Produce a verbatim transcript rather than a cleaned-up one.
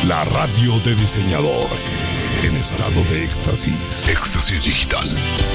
La radio de diseñador en estado de éxtasis. Éxtasis digital.